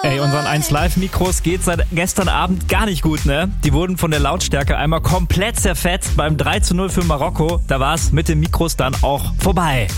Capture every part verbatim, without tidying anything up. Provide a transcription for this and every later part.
Ey, unseren eins Live Mikros geht seit gestern Abend gar nicht gut, ne? Die wurden von der Lautstärke einmal komplett zerfetzt beim drei zu null für Marokko. Da war es mit den Mikros dann auch vorbei.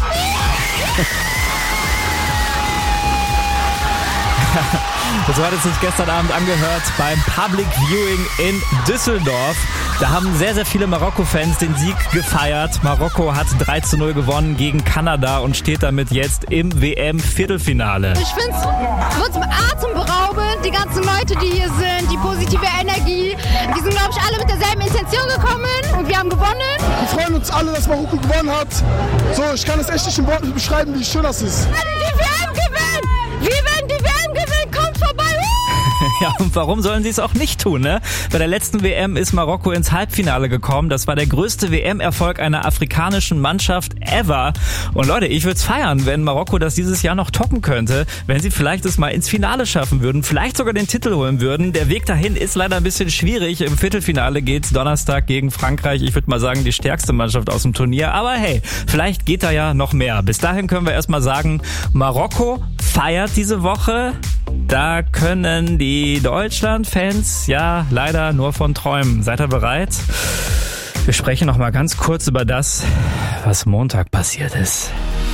So hat es sich gestern Abend angehört beim Public Viewing in Düsseldorf. Da haben sehr, sehr viele Marokko-Fans den Sieg gefeiert. Marokko hat drei zu null gewonnen gegen Kanada und steht damit jetzt im W M-Viertelfinale. Ich finde es atemberaubend, die ganzen Leute, die hier sind, die positive Energie. Die sind, glaube ich, alle mit derselben Intention gekommen und wir haben gewonnen. Wir freuen uns alle, dass Marokko gewonnen hat. So, ich kann es echt nicht in Worten beschreiben, wie schön das ist. Wir werden die W M gewinnen! Wir werden die W M gewinnen! Kommt vorbei! Ja, und warum sollen sie es auch nicht tun, ne? Bei der letzten W M ist Marokko ins Halbfinale gekommen. Das war der größte W M-Erfolg einer afrikanischen Mannschaft ever. Und Leute, ich würde es feiern, wenn Marokko das dieses Jahr noch toppen könnte, wenn sie vielleicht es mal ins Finale schaffen würden, vielleicht sogar den Titel holen würden. Der Weg dahin ist leider ein bisschen schwierig. Im Viertelfinale geht's Donnerstag gegen Frankreich. Ich würde mal sagen, die stärkste Mannschaft aus dem Turnier. Aber hey, vielleicht geht da ja noch mehr. Bis dahin können wir erstmal sagen, Marokko feiert diese Woche. Da können die Deutschland-Fans ja leider nur von träumen. Seid ihr bereit? Wir sprechen noch mal ganz kurz über das, was Montag passiert ist.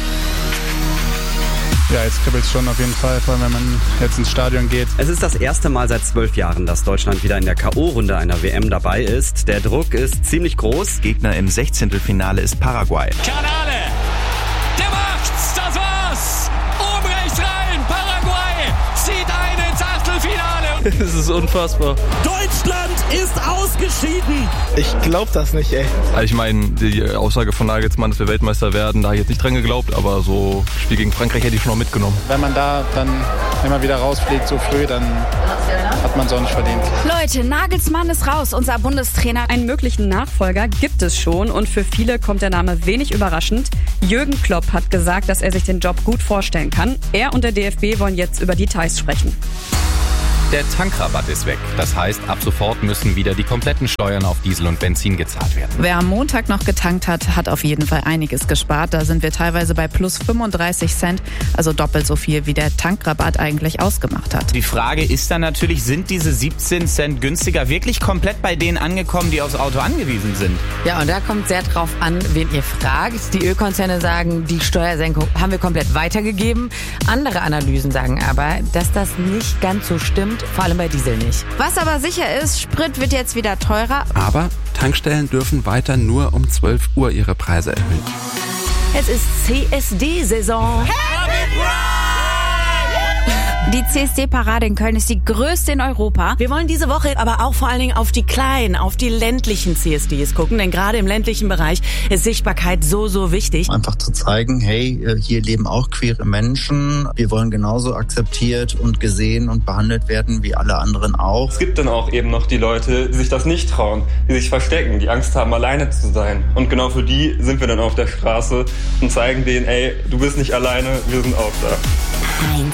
Ja, jetzt kribbelt's schon auf jeden Fall, vor allem wenn man jetzt ins Stadion geht. Es ist das erste Mal seit zwölf Jahren, dass Deutschland wieder in der K O-Runde einer W M dabei ist. Der Druck ist ziemlich groß. Gegner im Sechzehntelfinale ist Paraguay. Kanale, der macht's, das war's. Oben rechts rein, Paraguay zieht ein ins Achtelfinale. Es ist unfassbar. Deutschland ist ausgeschieden. Ich glaub das nicht, ey. Ich meine, die Aussage von Nagelsmann, dass wir Weltmeister werden, da habe ich jetzt nicht dran geglaubt, aber so ein Spiel gegen Frankreich hätte ich schon noch mitgenommen. Wenn man da dann immer wieder rausfliegt so früh, dann hat man es auch nicht verdient. Leute, Nagelsmann ist raus, unser Bundestrainer. Einen möglichen Nachfolger gibt es schon und für viele kommt der Name wenig überraschend. Jürgen Klopp hat gesagt, dass er sich den Job gut vorstellen kann. Er und der D F B wollen jetzt über Details sprechen. Der Tankrabatt ist weg. Das heißt, ab sofort müssen wieder die kompletten Steuern auf Diesel und Benzin gezahlt werden. Wer am Montag noch getankt hat, hat auf jeden Fall einiges gespart. Da sind wir teilweise bei plus fünfunddreißig Cent, also doppelt so viel, wie der Tankrabatt eigentlich ausgemacht hat. Die Frage ist dann natürlich, sind diese siebzehn Cent günstiger wirklich komplett bei denen angekommen, die aufs Auto angewiesen sind? Ja, und da kommt sehr drauf an, wen ihr fragt. Die Ölkonzerne sagen, die Steuersenkung haben wir komplett weitergegeben. Andere Analysen sagen aber, dass das nicht ganz so stimmt. Vor allem bei Diesel nicht. Was aber sicher ist, Sprit wird jetzt wieder teurer. Aber Tankstellen dürfen weiter nur um zwölf Uhr ihre Preise erhöhen. Es ist C S D-Saison. Happy Pride! Die C S D-Parade in Köln ist die größte in Europa. Wir wollen diese Woche aber auch vor allen Dingen auf die kleinen, auf die ländlichen C S Ds gucken, denn gerade im ländlichen Bereich ist Sichtbarkeit so, so wichtig. Einfach zu zeigen, hey, hier leben auch queere Menschen. Wir wollen genauso akzeptiert und gesehen und behandelt werden wie alle anderen auch. Es gibt dann auch eben noch die Leute, die sich das nicht trauen, die sich verstecken, die Angst haben, alleine zu sein. Und genau für die sind wir dann auf der Straße und zeigen denen, ey, du bist nicht alleine, wir sind auch da. eins